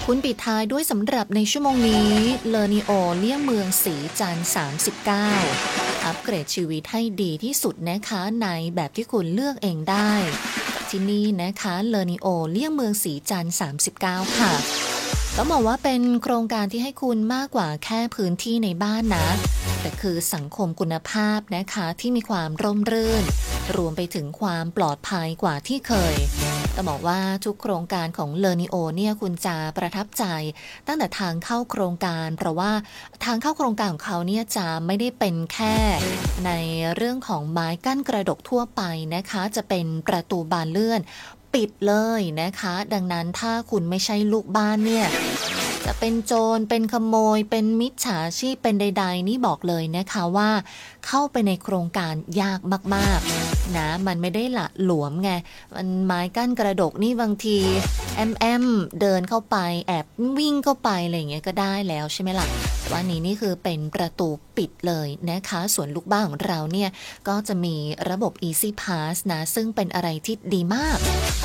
คุณปิดท้ายด้วยสำหรับในชั่วโมงนี้เลอนิโอเลี่ยงเมืองสีจันทร์39อัปเกรดชีวิตให้ดีที่สุดนะคะในแบบที่คุณเลือกเองได้ที่นี่นะคะเลอนิโอเลี่ยงเมืองสีจันทร์39ค่ะต้องบอกว่าเป็นโครงการที่ให้คุณมากกว่าแค่พื้นที่ในบ้านนะแต่คือสังคมคุณภาพนะคะที่มีความร่มรื่นรวมไปถึงความปลอดภัยกว่าที่เคยต้องบอกว่าทุกโครงการของเลอนิโอเนี่ยคุณจะประทับใจตั้งแต่ทางเข้าโครงการเพราะว่าทางเข้าโครงการของเขาเนี่ยจะไม่ได้เป็นแค่ในเรื่องของไม้กั้นกระดกทั่วไปนะคะจะเป็นประตูบานเลื่อนปิดเลยนะคะดังนั้นถ้าคุณไม่ใช่ลูกบ้านเนี่ยจะเป็นโจรเป็นขโมยเป็นมิจฉาชีพเป็นใดๆนี่บอกเลยนะคะว่าเข้าไปในโครงการยากมากๆนะมันไม่ได้ละหลวมไงมันไม้กั้นกระดกนี่บางทีแอมเดินเข้าไปแอบวิ่งเข้าไปอะไรอย่างเงี้ยก็ได้แล้วใช่ไหมล่ะวันนี้นี่คือเป็นประตูปิดเลยนะคะส่วนลูกบ้านของเราเนี่ยก็จะมีระบบ Easy Pass นะซึ่งเป็นอะไรที่ดีมาก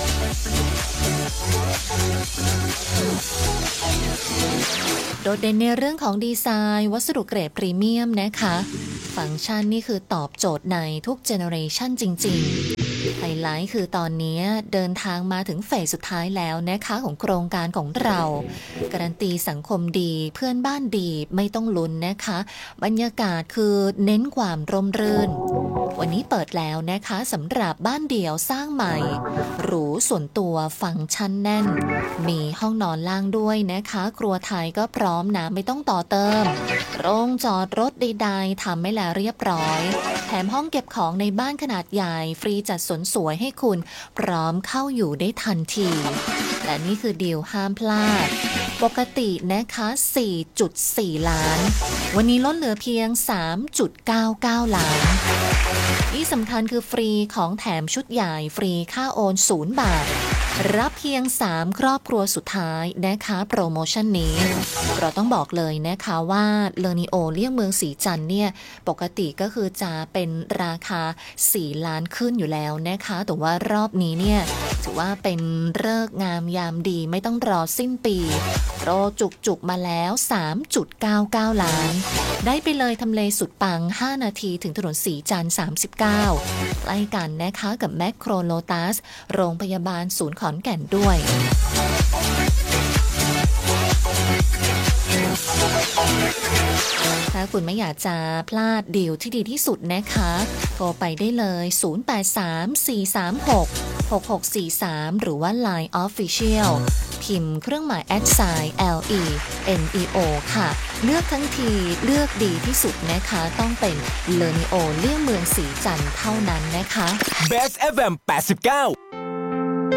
โดดเด่นในเรื่องของดีไซน์วัสดุเกรดพรีเมียมนะคะฟังก์ชันนี่คือตอบโจทย์ในทุกเจเนอเรชันจริงๆไฮไลท์คือตอนนี้เดินทางมาถึงเฟสสุดท้ายแล้วนะคะของโครงการของเราการันตีสังคมดีเพื่อนบ้านดีไม่ต้องลุ้นนะคะบรรยากาศคือเน้นความร่มรื่นวันนี้เปิดแล้วนะคะสำหรับบ้านเดี่ยวสร้างใหม่หรูส่วนตัวฟังก์ชันแน่นมีห้องนอนล่างด้วยนะคะครัวไทยก็พร้อมนะไม่ต้องต่อเติมโรงจอดรถใดๆทำไม่แล้วเรียบร้อยแถมห้องเก็บของในบ้านขนาดใหญ่ฟรีจัดสวนสวยให้คุณพร้อมเข้าอยู่ได้ทันทีและนี่คือดีลห้ามพลาดปกตินะคะ 4.4 ล้านวันนี้ลดเหลือเพียง 3.99 ล้านที่สำคัญคือฟรีของแถมชุดใหญ่ฟรีค่าโอน0 บาทรับเพียง3ครอบครัวสุดท้ายนะคะโปรโมชั่นนี้เราต้องบอกเลยนะคะว่าเลอนิโอเลี่ยงเมืองสีจันทร์เนี่ยปกติก็คือจะเป็นราคา4 ล้านขึ้นอยู่แล้วนะคะแต่ว่ารอบนี้เนี่ยถือว่าเป็นฤกษ์งามยามดีไม่ต้องรอสิ้นปีโปรจุกๆมาแล้ว 3.99 ล้านได้ไปเลยทำเลสุดปัง5 นาทีถึงถนนสีจันทร์39ใกล้กันนะคะกับแมคโครโลตัสโรงพยาบาลศูนย์ขอนแก่นด้วยถ้าคุณไม่อยากจะพลาดดีลที่ดีที่สุดนะคะโทรไปได้เลย0834366643หรือว่า Line Official พิมพ์เครื่องหมาย @LENEO ค่ะเลือกทั้งทีเลือกดีที่สุดนะคะต้องเป็นเลอนิโอเลี่ยงเมืองสีจันทร์เท่านั้นนะคะ Best FM 89